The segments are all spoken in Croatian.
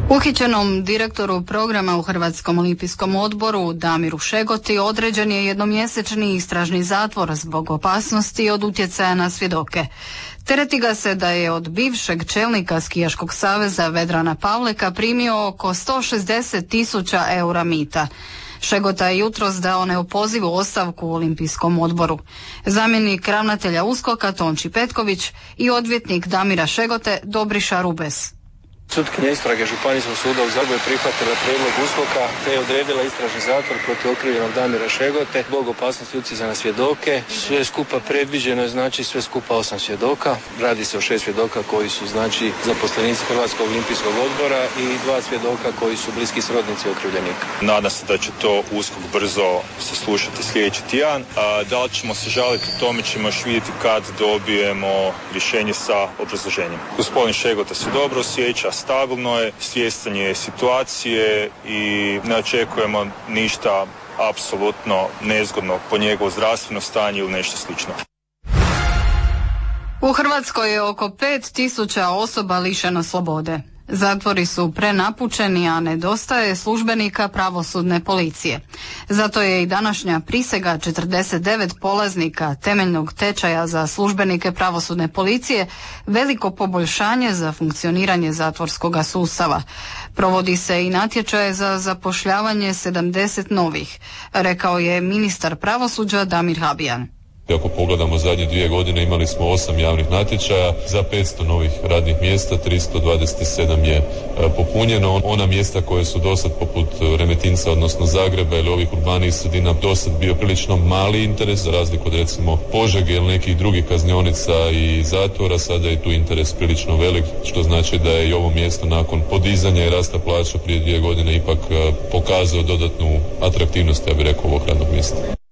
Uhićenom direktoru programa u Hrvatskom olimpijskom odboru Damiru Šegoti određen je jednomjesečni istražni zatvor zbog opasnosti od utjecaja na svjedoke. Tereti ga se da je od bivšeg čelnika Skijaškog saveza Vedrana Pavleka primio oko 160.000 eura mita. Šegota je jutros dao neopozivu ostavku u Olimpijskom odboru. Zamjenik ravnatelja USKOK-a Tonči Petković i odvjetnik Damira Šegote Dobriša Rubes. Sutkinja istrage Županijskog suda u Zagrebu je prihvatila prijedlog USKOK-a te je odredila istražni zatvor protiv okrivljenog Damira Šegote zbog opasnosti utjecaja na svjedoke. Sve skupa predviđeno je sve skupa 8 svjedoka. Radi se o 6 svjedoka koji su zaposlenici Hrvatskog olimpijskog odbora i 2 svjedoka koji su bliski srodnici okrivljenika. Nadam se da će to USKOK brzo saslušati sljedeći tjedan. Da li ćemo se žaliti, o tome ćemo još vidjeti kad dobijemo rješenje sa obrazloženjem. Gospodin Šegota se dobro osjeća, stabilno je, svjestan je situacije i ne očekujemo ništa apsolutno nezgodno po njegovo zdravstveno stanje ili nešto slično. U Hrvatskoj je oko 5.000 osoba lišeno slobode. Zatvori su prenapučeni, a nedostaje službenika pravosudne policije. Zato je i današnja prisega 49 polaznika temeljnog tečaja za službenike pravosudne policije veliko poboljšanje za funkcioniranje zatvorskog sustava. Provodi se i natječaj za zapošljavanje 70 novih, rekao je ministar pravosuđa Damir Habijan. Ako pogledamo zadnje 2 godine imali smo 8 javnih natječaja za 500 novih radnih mjesta, 327 je popunjeno. Ona mjesta koje su dosad poput Remetinca, odnosno Zagreba ili ovih urbanih sredina dosad bio prilično mali interes, za razliku od recimo Požege ili nekih drugih kaznionica i zatvora, sada je tu interes prilično velik, što znači da je i ovo mjesto nakon podizanja i rasta plaća prije 2 godine ipak pokazao dodatnu atraktivnost, ja bih rekao, ovog radnog mjesta.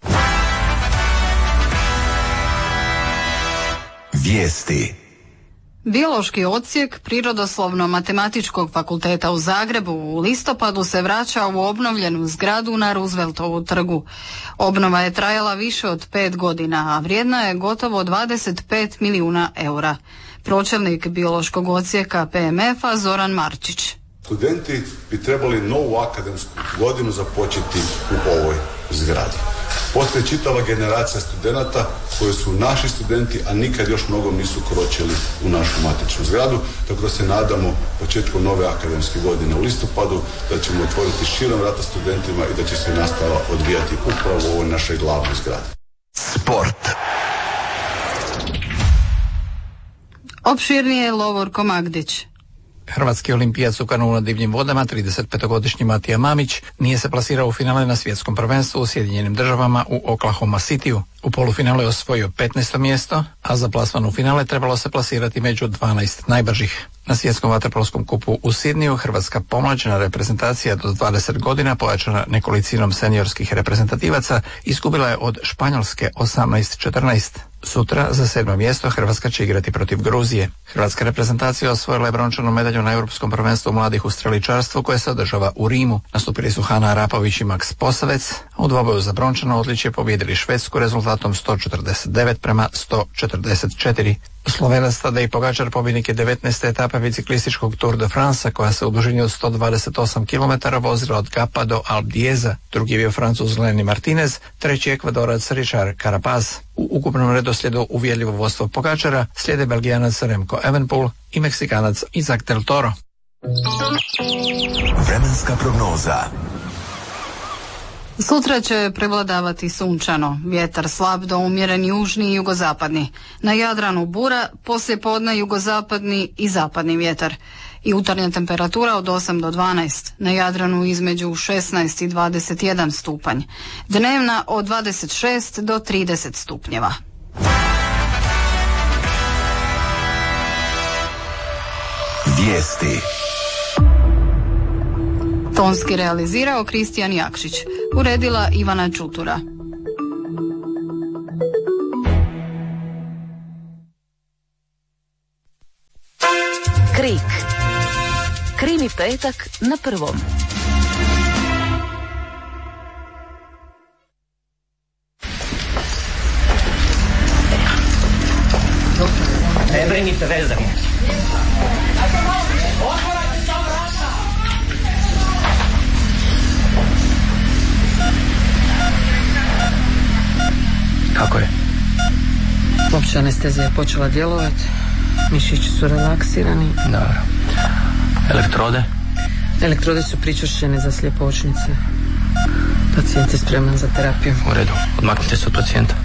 Vijesti. Biološki odsjek Prirodoslovno-matematičkog fakulteta u Zagrebu u listopadu se vraća u obnovljenu zgradu na Rooseveltovu trgu. Obnova je trajala više od 5 godina, a vrijedna je gotovo 25 milijuna eura. Pročelnik biološkog odsjeka PMF-a Zoran Marčić. Studenti bi trebali novu akademsku godinu započeti u ovoj zgradi. Postoji čitava generacija studenata koji su naši studenti, a nikad još mnogo nisu kročili u našu matičnu zgradu, tako da se nadamo početkom nove akademske godine u listopadu da ćemo otvoriti širom vrata studentima i da će se nastava odvijati upravo u ovoj našoj glavnoj zgradi. Sport. Opširnije Lovorko Magdić. Hrvatski olimpijac u kanulu na divljim vodama, 35-godišnji Matija Mamić, nije se plasirao u finale na svjetskom prvenstvu u Sjedinjenim Državama u Oklahoma Cityu. U polufinalu je osvojio 15. mjesto, a za plasman u finale trebalo se plasirati među 12 najbržih. Na svjetskom vaterpolskom kupu u Sidniju hrvatska pomlađena reprezentacija do 20 godina, pojačana nekolicinom seniorskih reprezentativaca, izgubila je od Španjolske 18-14. Sutra za 7. mjesto Hrvatska će igrati protiv Gruzije. Hrvatska reprezentacija osvojila je brončanu medalju na Europskom prvenstvu mladih u streličarstvu koje se održava u Rimu. Nastupili su Hana Arapović i Maks Posavec, a u dvoboju za brončano odličje pobijedili Švedsku rezultatom 149-144. Slovenac Tadej Pogačar pobjednik je 19. etape biciklističkog Tour de France, koja se u dužini od 128 km vozila od Gapa do Alpe d'Huez. Drugi je bio Francuz Lenny Martinez, treći Ekvadorac Richard Carapaz. U ukupnom redoslijedu uvjerljivo vodstvo Pogačara slijede Belgijanac Remco Evenepoel i Meksikanac Isaac del Toro. Vremenska prognoza. Sutra će prevladavati sunčano, vjetar slab do umjeren južni i jugozapadni. Na Jadranu bura, poslije podne jugozapadni i zapadni vjetar. I jutarnja temperatura od 8 do 12, na Jadranu između 16 i 21 stupanj. Dnevna od 26 do 30 stupnjeva. Vijesti. Tonski realizirao Kristijan Jakšić, uredila Ivana Čutura. Krik. Krimi petak na prvom. Ne brinite, vezani. Kako je? Opća anestezija je počela djelovati. Mišići su relaksirani. Dobro. Elektrode? Elektrode su pričvršćene za sljepočnice. Pacijent je spreman za terapiju. U redu. Odmaknite se od pacijenta.